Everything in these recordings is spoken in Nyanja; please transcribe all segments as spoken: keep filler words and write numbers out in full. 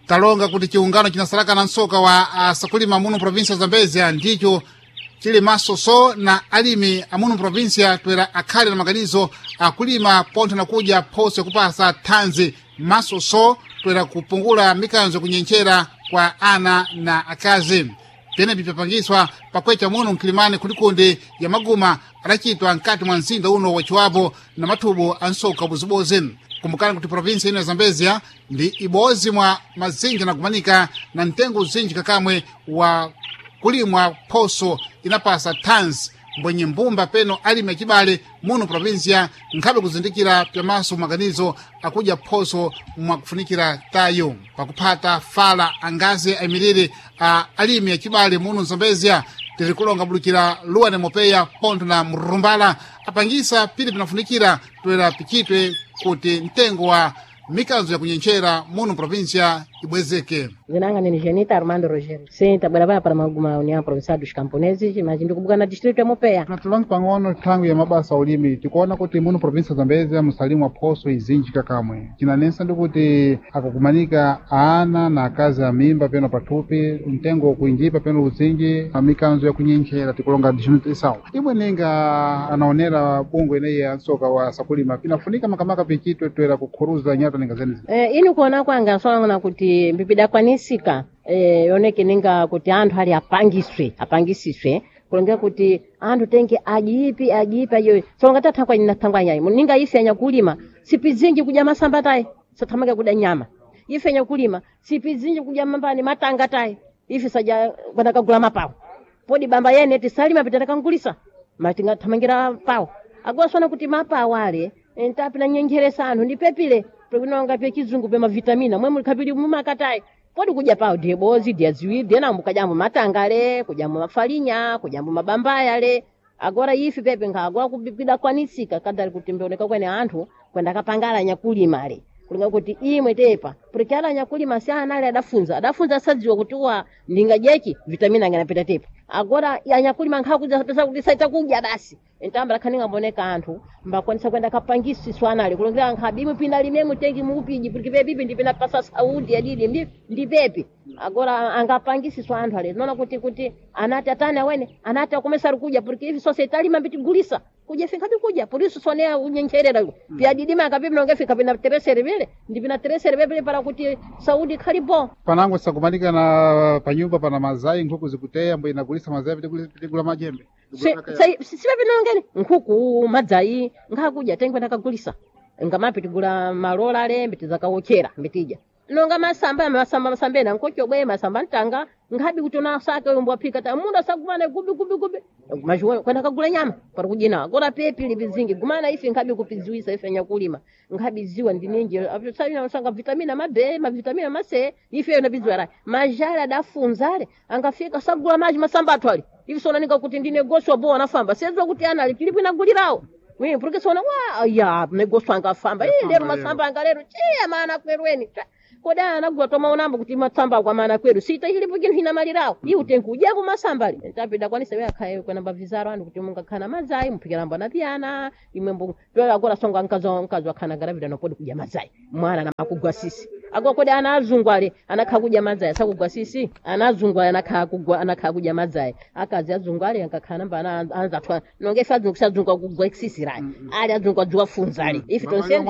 talonga kuti chiungano chinasalaka na msoka wa asakulima muno provinsia Zambezia ndicho chili masoso na alimi amuno provinsia twera akhali na maganizo akulima pontho na kuja pose kupasa thanzi masoso twera kupungula mikanzo kunyenchera kwa ana na akazi. Tene bipapangiswa pakwecha muno mkilimani kulikundi ya maguma adachitwa nkati mwa mzinda uno wachiwapo na mathubu ansoka buzibozi. Kumbukana kuti provinsia ino ya Zambezia ndi ibozi mwa mazinji na kumanika na ntengo uzinji kakamwe wa kulimwa poso inapasa thanzi mbwenye mbumba peno alimi achibale muno provinsia nkhabe kuzindikira pyamaso maganizo akuja poso mwa kufunikira tayo pakupata fala angazi aimiriri a alimi achibale muno Zambezia tiri kulonga bulukira luwane mopeya ponto na mrumbala apangisa pili pinafunikira twera pichitwe kuti ntengo wa mikanzo ya kunyenchera muno provinsia ibwezeke. Zinanga ni Genita Armando Rogério. Sim, trabalhava para maguma União Provincial dos Camponeses, mas ndikubuka na distrito ya Mopeya. Natulonga pangono tangu ya mabasa ulimi tikuona kuti muno provinsia Zambezia musalimu wa poso izinji kakamwe. Kinanesa ndikuti akukumanika ana na kazi ya mimba peno patupi ntengo kuinjipa peno uzinji na mikanzo ya kunyenchera tikulonga distrito isawa. Ibwe ninga anaonera bungo ineye ansoka wa sakulima pinafunika makamaka pichitwe twera kukhuruza nyata ninga zeni. Eh, ini kuona kwanga swala na kuti mbibida kwanisika eh yoneke ninga kuti anthu ali apangiswe apangisiswe kulonga kuti anthu tenge ajipi ajipa yo solonga tathangwa ina thangwa nyai ninga ife anya kulima sipizinji kuja masamba tai sathamaka kuda nyama ife anya kulima sipizinji kuja mambani matanga tai ife saja kwenda kagula mapawo podi bamba yene tisalima pitata kangulisa matinga thamangira pawo agoswana kuti mapawo ale entapi na nyengeresa anthu ndipepile prekunonga pye kizungu pe mavitamina mwe mulikapili mumakatai podi kuja pawo diebozi diaziwi dena mukajambo matangale kujambo mafalinya kujambo mabambaya le agora ifi pepe ngagwa kubipida kwanisika kadali kutimbeoneka kwene anthu kwenda kapangala nyakulima le kulinga kuti imwe tepa prikala nyakulima sana ale adafunza adafunza sadziwa kuti wa ndinga jeki vitamina nganapita tepa agora ya nyakulima nkhakuja pesa kuti saita kuja basi entamba lakhaninga mboneka anthu mbakwanisa kwenda kapangisi swana ali kulongira nkhabimu pina limemu tengi mupiji porque bibi ndipina pasa saudi adili ndi ndipepe agora angapangisi swa anthu ale nona kuti kuti anati atana wene anati akomesa kuja porque hivi society mambiti gulisa kuja fika bikuja por isso sonea unyencherera pia didima akabimu nongefika pina teresere vile ndipina teresere vile para kuti saudi khalibo panango sakumanika na panyumba pana mazai nkhuku zikuteya mbo inagulisa mazai piti kula majembe sai sibe binongene nkhuku madzai ngakuja tengwe nakagulisa ngamapi tigula malola le mbiti zakawochera mbitija nonga masamba masamba masambena nkocho bwe masamba ntanga ngabi kutona saka yombo apika ta munda sakubana gubi gubi gubi majwe kwenda kagula nyama para kujina gora pepi libizingi gumana ifi ngabi kupizuisa ifi nyakulima ngabi ziwa ndinenje afisali na sanga vitamina mabe ma vitamina mase ifi na bizwara majala dafunzale angafika sagula maji masamba atwali ifi sona nika kuti ndine goswa bo anafamba sezwa kuti ana likilipo inagulirawo mimi porque sona wa ya negoswa angafamba ile lero masamba angalero chia maana kwerweni koda anagwa toma unamba kuti matsamba kwa maana kweru sita ilipo kinu hina malirao i utenkuja ku masambali ntapida kwani sewe akhaye kwa namba vizaro andu kuti munga khana mazai mpikira mbana piana imwembo pyola agora songa nkazo nkazo khana garavida no podi kuja mazai mwana na makugwa sisi agwa koda anazungwale anakha kuja mazai asakugwa sisi anazungwa anakha kugwa anakha kuja mazai akazi azungwale ankakhana mbana anza twa nonge fadzi kusazungwa kugwa sisi rai ali azungwa jwa funzali ifi tonsene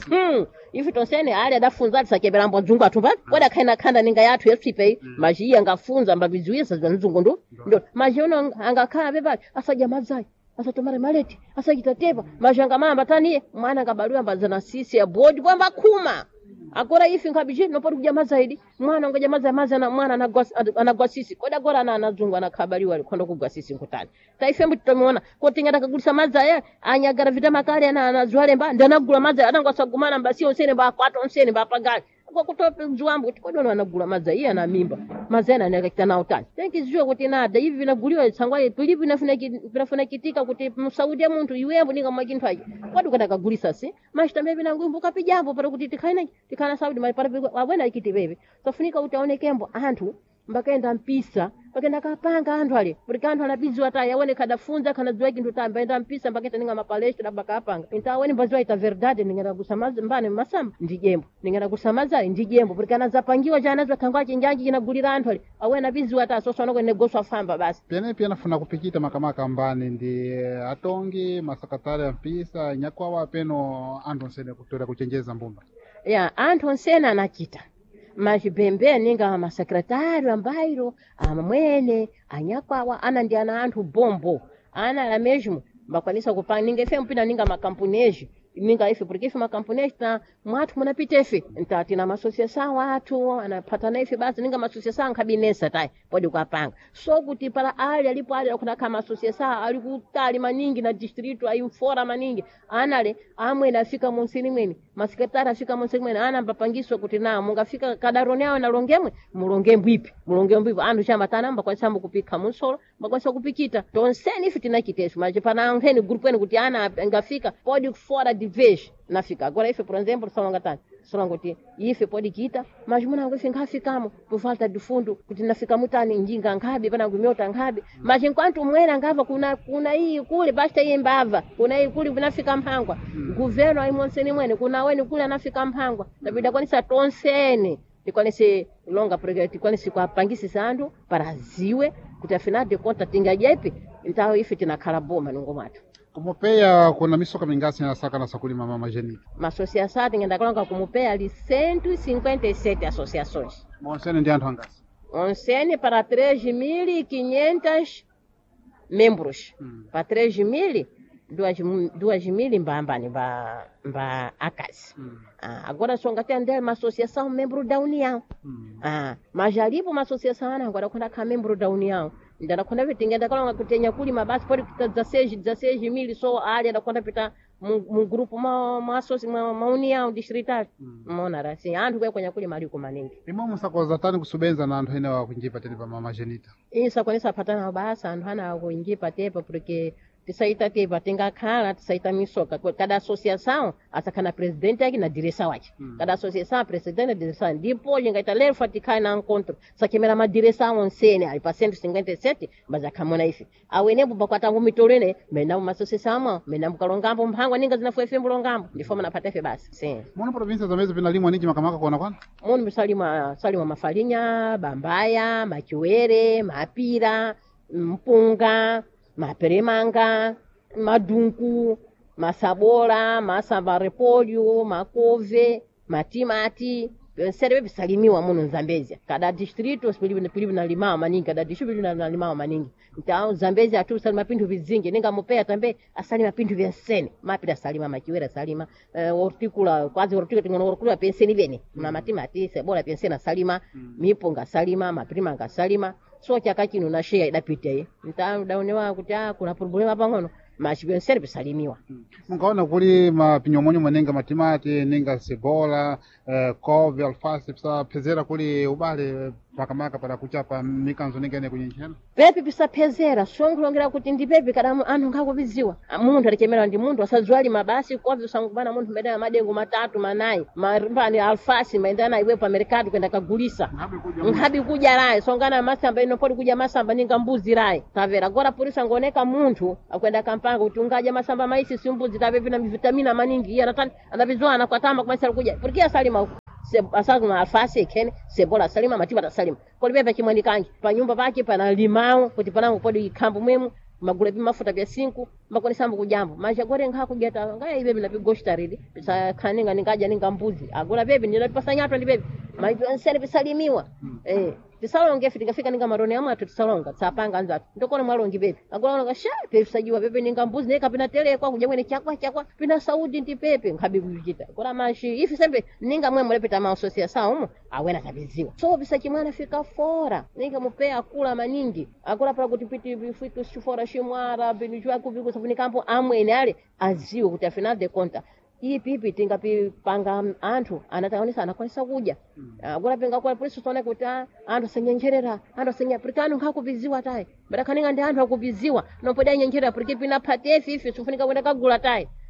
ifi tonsene ali adafunzali sakebera mbo dzungwa tumba koda khaina khanda ninga yathu yesipe maji angafunza mbabizuisa zanzungu ndo ndo maji ono angakhala beba asaja mazai asatomare maleti asajitatepa majanga mamba taniye mwana ngabalua mbazana sisi ya board kwamba kuma agora ifi ngabije no podi kuja mazaidi mwana ngoja maza maza na mwana anagwa anagwa sisi koda gora na anazungu anakhabaliwa kondo kugwa sisi nkutani taife mbu tumeona koti ngata kagulisa maza ya anyagara vitama kale ana anazwale mba ndanagula maza anangwa sagumana mbasi onsene ba kwato onsene ba pagali kwa kutope mjuambu kuti kodono anagula maza iya na mimba maza yana nakita na utani tenki zio kuti nada hivi vinaguliwa tsangwa tulivu inafuna inafuna kitika kuti msaudi ya muntu iwembo ninga makintu aje kwadu kada kagulisa si mashtambe binangumbu kapijambo para kuti tikhaina tikana saudi mai para wabwena ikiti bebe tofunika utaone kembo antu mbakaenda mpisa pakenda kapanga anthu ali porque anthu anabiziwa tayi aone kadafunza kanadziwa kintu tamba enda mpisa mpaketa ninga mapalestra labda kapanga então aone mbaziwa ita verdade ningenda kusamaza mbane masamba ndi jembo ningenda kusamaza ndi jembo porque anazapangiwa jana zwa kangwa chinjanji kinagulira anthu ali awe anabiziwa ta so sonoko negoso afamba basi pene pia nafuna kupikita makamaka mbani ndi atongi masakatari ya mpisa nyakwawa peno anthu nsene kutora kuchenjeza mbumba ya anthu nsene anachita majibembe ninga masekretari ambairo amwene anyakwawa ana ndi ana anthu bombo ana la mesmo bakwanisa kupanga ninga ife mpina ninga makampuneji ninga ife porque ife makampuneji na mwatu munapita ife ntati na masociação watu anapatana ife basi ninga masociação kabinesa tai pode kupanga so kuti para ali alipo ali kuna kama associação ali kutali maningi na distrito aí fora maningi anale amwe nafika munsini mweni masekretari afika munsini mweni ana mbapangiswa kuti na mungafika kadaroni yao na longemwe mulongemwe ipi mulongemwe ipi andu chama tanamba kwa sababu kupika munsolo bakwanisa kupikita tonseni ife tinakiteso maje pana ngeni grupo ene kuti ana ngafika pode fora de vez nafika agora ife por exemplo são ngatani solangoti ife pode kita mas muna ife ngafikamo por falta de fundo kuti nafika mutani njinga ngabe pana ngumyota ngabe mas enquanto mwera ngava kuna kuna hii kule basta hii mbava kuna hii kule vinafika mpangwa governo aí monseni mwene kuna weni kule anafika mpangwa tabida kwanisa tonsene tikwanise longa project tikwanise kwa pangisi sandu para ziwe kuti afinal de conta tinga jepe então ife tinakhala boma nongomatu kumupeya kuna misoka mingasi na saka na sakulima mama Jenita masociação tingenda kalonga kumupeya ali cento e cinquenta e sete associações monsene ndi anthu angasi onsene para três mil e quinhentos membros hmm. para três mil duas mil mbambani mba mba akasi hmm. ah, agora só ngati andar uma associação membro da União hmm. ah, mas ali uma associação agora quando é membro da União ndana kuna vitingenda kalonga kutenya kuli mabasi pode kuta dezesseis dezesseis mil só área da quando pita mu grupo ma ma associação ma união distrital mona mm. assim anthu kwa kwenye kuli mali kumaningi imo musakoza tani kusubenza na anthu ene wa kunjipa tele pa mama Jenita isa kwanisa patana basi anthu ana kunjipa tepa porque tisaita tepa tenga khala tisaita misoka cada associação asakana presidente yake na direção wake mm. cada associação presidente na direção ndipo jingaita leo fatikai na encontro sakemera ma direção onsene ali pa cento e cinquenta e sete mas akamona ife awenepo bakwata ngumitolene mena uma associação mena mkalongambo mphangwa ninga zinafuwe fimbo longambo ndifoma napata ife basi sim muno província zamezi vinalimwa niji makamaka kuona kwana muno misalima salima mafalinha bambaya machiwere mapira mpunga maperemanga madunku masabola masamba repolho makove matimati serve bisalimiwa muno Zambezia cada distrito pilibe pilibe na limao maningi cada distrito na limao maningi então Zambezia atu salima pintu vizingi ninga mupeya tambe asalima pintu vya sene mapira salima machiwera salima uh, horticula quase horticula tingono horticula penseni bene na matimati sebola pensena salima mm. mipunga salima maperemanga salima so chaka chino na share idapite então daonewa kuti ah kuna problema pang'ono mas penseni bisalimiwa mm. mungaona kuli mapinyomonyo manenga matimati ninga sebola uh, kove alface psa pezera kuli ubale pakamaka para kuchapa mikanzo ningene kunyinchana pepe pisapezera songolongera kuti ndi pepe kada anthu ngakubiziwa munthu alichemera ndi munthu asazwali mabasi kove sangubana munthu medana madengo matatu manayi marimbani alfasi maendana iwe pa mercado kwenda kagulisa ngabi kuja rai songana masamba ino podi kuja masamba ninga mbuzi rai tavera agora polisi angoneka munthu akwenda kampanga kuti ungaja masamba maisi simbuzi tapepe na vitamina maningi iya natani anabizwana kwa tama kumasa kuja porque asalima asaguna alfasi kene sebola salima matiba salima kodi pepe chimwani kangi pa nyumba pake pana limao kuti panango podi kambo mwemu magule pi mafuta vya cinco makoni sambu kujambo maisha gore ngha kujeta ngaya ibebi na pigosta ridi pisa kaninga ningaja ninga mbuzi agora bebi ndina pasa ndi bebi maitu nsene bisalimiwa hmm. eh tisalonge fiti ngafika ninga marone amwe atu tisalonga tsapanga nzatu ndokona mwalongi bebi agora nga sha pepe sajiwa pepe ninga mbuzi neka pina tele kwa kujamwe chakwa chakwa pina saudi ndi pepe ngabi kujita gora mashi ifi sembe ninga mwe mulepeta ma associação umu awena tabiziwa so bisa chimwana fika fora ninga mupea kula maningi agora para kuti piti bifitu fora shimwara binijwa kuviku sabuni kampo amwene ale aziwe kuti afinal de conta iyi pipi tingapi panga anthu anataonesa anakonesa kuja agora mm. penga kwa polisi sone kuti anthu senyenjerera anthu senya prikano ngakubiziwa tai badakaninga ndi anthu akubiziwa nopoda nyenjera porque pina patefi ife sufunika kwenda kagula tai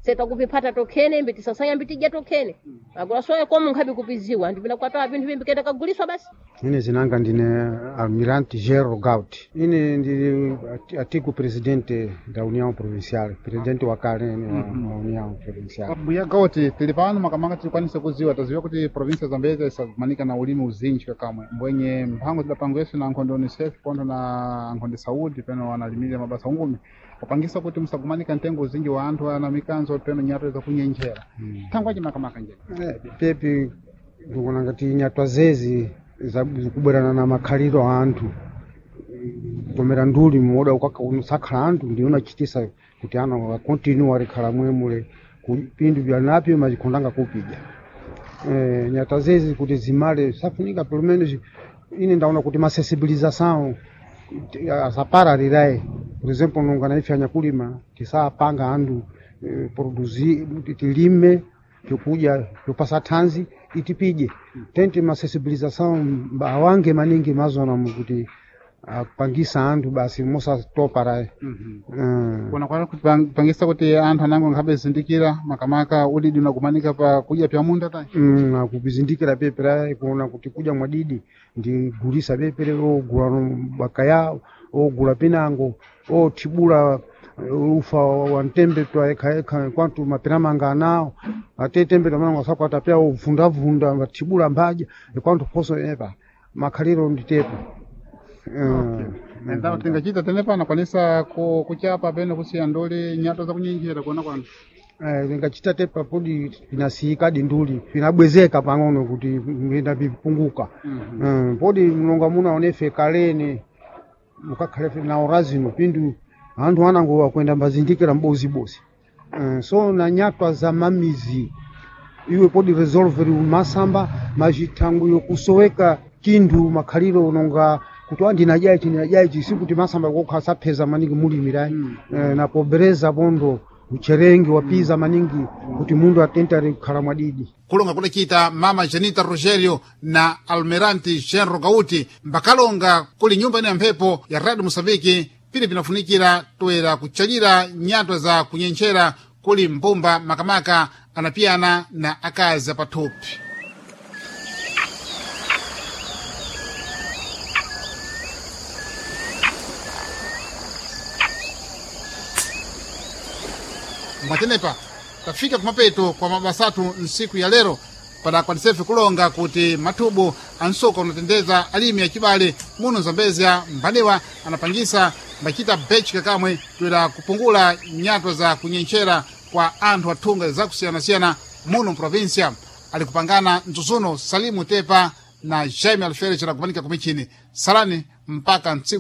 seta kupipata tokhene mbiti sasanya mbitija tokhene agora soye komu nkhabi kupiziwa ndipina kwatoa vinthu vimbiketa kaguliswa basi. Ine zinanga ndine Almirante Gerro Gauti. Ine ndili atiku presidente da União Provincial, presidente wa kale wa União Provincial. Mbuya Gauti, tili pano makamanga tikwanisa kuziwa taziwa kuti provinsia Zambezi isakumanika na ulimi uzinji kakamwe mbwenye mpango zidapango yesu na nkondo UNICEF ponto na nkondo Saudi peno wanalimile mabasa ungumi kupangisa kuti musakumanika ntengo uzinji wa anthu ana mikanzo peno nyato za kunyenjera hmm. Tangwaji makamaka nje eh, pepi ndikuona ngati nyatwa zezi zikubwerana na makhaliro a anthu tomera nduli mmoda ukaka unosakhala anthu ndi unachitisa kuti ana wakontinua rikhala mwemule kupindu byanapi majikhondanga kupija eh, nyatwa zezi kuti zimale safunika pelo menos ine ndaona kuti masensibilização asapararirae. Por exemplo, nunga na ifanya kulima tisapanga andu eh, produzir tilime tukuja tupasa tanzi itipije tente masensibilização bawange maningi mazona mukuti apangisa andu basi mosa topara mhm mm. Kuna kwa kupangisa kuti anthu anango ngabe zindikira makamaka udidi unakumanika pa kuja pya munda ta mm akubizindikira pepera kuona kuti kuja mwadidi ndi gulisa pepere o gula bakaya o gula pinango o tibula ufa wa ntembe twa eka eka kwantu mapiramanga nao ate tembe tamanga wasako atapia uvunda vunda matibula mbaja kwantu poso eba makhaliro nditepo. Okay. Nenda tingachita tenepa na kanisa ku kuchapa bene kusiya ndoli nyato za kunyenjera kuona kwanu eh ngachita tepa podi pinasika dinduli pinabwezeka pang'ono kuti ngenda bipunguka mm -hmm. uh, podi mlonga muna onefe kalene mukakhalefe na orazino pindu anthu anango wakwenda mbazindikira mbozi bozi uh, so na nyatwa za mamizi iwe podi resolve masamba majitangu yokusoweka kindu makhaliro unonga kuti andinajaye chinajaye sikuti masamba kokhasa pheza maningi mulimirai mm. e, na pobreza bondo ucherengi wapiza maningi kuti mundu atentare kukhala mwadidi kulonga kulechita mama Janita Rogerio na Almirante Gerro Gauti mbakalonga kuli nyumba ine ya mphepo ya Radio Mosambiki pili pinafunikira toera kuchalira nyatwa za kunyenchera kuli mbumba makamaka anapiyana na akaza pathupi. Mwatenepa tafika kumapeto kwa mabasatu nsiku ya lero pada kwa nisefe kulonga kuti matubu ansoko unatendeza alimi ya kibale muno Zambezia mbaniwa anapangisa mbakita bechi kakamwe tuwela kupungula nyatwa za kunyenchera kwa anthu atunga za kusiyana-siyana muno provincia. Alikupangana ntuzuno Salimu Tepa na Jaime Alferes na kumanika kumichini salani mpaka nsiku